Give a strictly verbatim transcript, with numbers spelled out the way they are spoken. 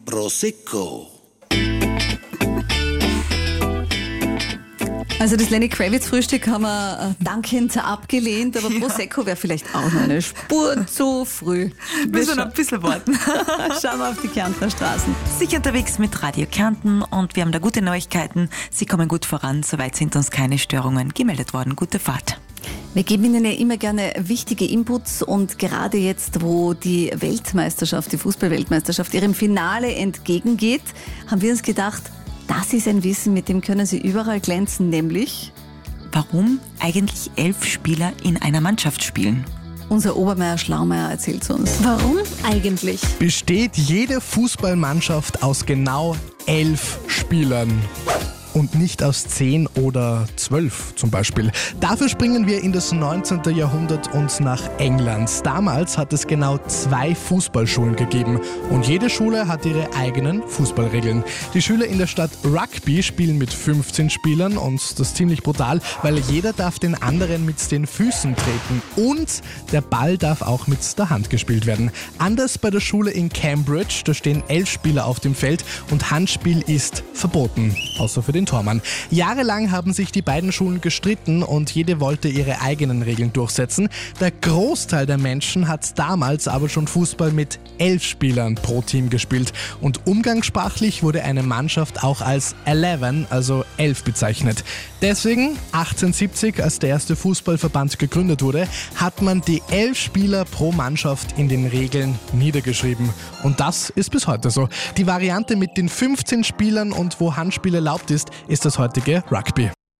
Prosecco. Also das Lenny Kravitz Frühstück haben wir äh, dankend abgelehnt, aber Prosecco wäre vielleicht auch noch eine Spur zu früh. Müssen wir noch ein bisschen warten. Schauen wir auf die Kärntner Straßen. Sicher unterwegs mit Radio Kärnten und wir haben da gute Neuigkeiten. Sie kommen gut voran, soweit sind uns keine Störungen gemeldet worden. Gute Fahrt. Wir geben Ihnen ja immer gerne wichtige Inputs und gerade jetzt, wo die Weltmeisterschaft, die Fußball-Weltmeisterschaft ihrem Finale entgegengeht, haben wir uns gedacht, das ist ein Wissen, mit dem können Sie überall glänzen, nämlich warum eigentlich elf Spieler in einer Mannschaft spielen. Unser Obermeier-Schlaumeier erzählt es uns. Warum eigentlich? Besteht jede Fußballmannschaft aus genau elf Spielern? Und nicht aus zehn oder zwölf zum Beispiel. Dafür springen wir in das neunzehnten Jahrhundert und nach England. Damals hat es genau zwei Fußballschulen gegeben und jede Schule hat ihre eigenen Fußballregeln. Die Schüler in der Stadt Rugby spielen mit fünfzehn Spielern und das ist ziemlich brutal, weil jeder darf den anderen mit den Füßen treten und der Ball darf auch mit der Hand gespielt werden. Anders bei der Schule in Cambridge, da stehen elf Spieler auf dem Feld und Handspiel ist verboten, außer für den Tormann. Jahrelang haben sich die beiden Schulen gestritten und jede wollte ihre eigenen Regeln durchsetzen. Der Großteil der Menschen hat damals aber schon Fußball mit elf Spielern pro Team gespielt und umgangssprachlich wurde eine Mannschaft auch als Eleven, also elf bezeichnet. Deswegen, achtzehnhundertsiebzig, als der erste Fußballverband gegründet wurde, hat man die elf Spieler pro Mannschaft in den Regeln niedergeschrieben. Und das ist bis heute so. Die Variante mit den fünfzehn Spielern und wo Handspiel erlaubt ist, ist das heutige Rugby.